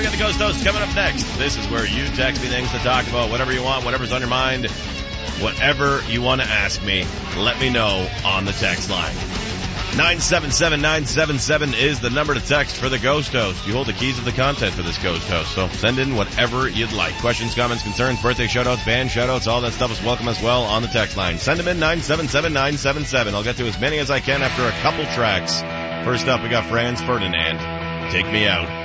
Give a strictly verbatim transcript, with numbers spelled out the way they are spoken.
got the Ghost Host coming up next. This is where you text me things to talk about, whatever you want, whatever's on your mind, whatever you want to ask me, let me know on the text line. nine seven seven nine seven seven is the number to text for the Ghost Host. You hold the keys of the content for this Ghost Host, so send in whatever you'd like. Questions, comments, concerns, birthday shoutouts, band shoutouts, all that stuff is welcome as well on the text line. Send them in nine seven seven nine seven seven. I'll get to as many as I can after a couple tracks. First up, we got Franz Ferdinand. Take Me Out.